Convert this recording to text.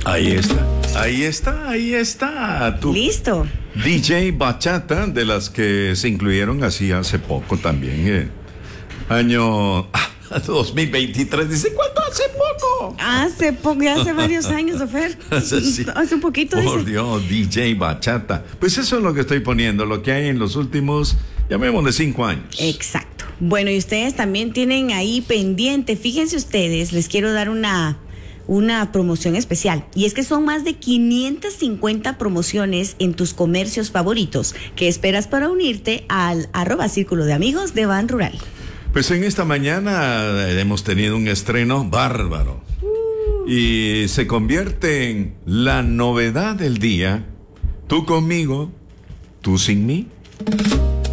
Ahí está, ahí está, ahí está. Listo. DJ Bachata, de las que se incluyeron así hace poco también. Año 2023. Dice, ¿cuánto hace poco? Hace poco, ya hace varios años, Ofer. Sí. Hace un poquito. Por Dice. Dios, DJ Bachata. Pues eso es lo que estoy poniendo, lo que hay en los últimos, llamémosle 5 años. Exacto. Bueno, y ustedes también tienen ahí pendiente, fíjense ustedes, les quiero dar una promoción especial. Y es que son más de 550 promociones en tus comercios favoritos. ¿Qué esperas para unirte al @Círculo de Amigos de Ban Rural? Pues en esta mañana hemos tenido un estreno bárbaro. Y se convierte en la novedad del día. Tú conmigo, tú sin mí.